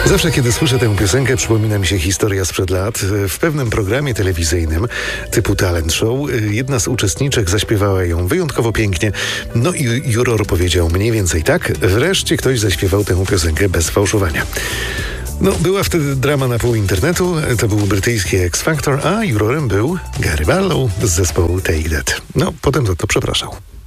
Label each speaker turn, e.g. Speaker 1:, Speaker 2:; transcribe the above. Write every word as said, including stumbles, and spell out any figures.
Speaker 1: Zawsze, kiedy słyszę tę piosenkę, przypomina mi się historia sprzed lat. W pewnym programie telewizyjnym typu talent show jedna z uczestniczek zaśpiewała ją wyjątkowo pięknie. No i juror powiedział mniej więcej tak: wreszcie ktoś zaśpiewał tę piosenkę bez fałszowania. No, była wtedy drama na pół internetu. To był brytyjski X Factor, a jurorem był Gary Barlow z zespołu Take That. No, potem za to przepraszał.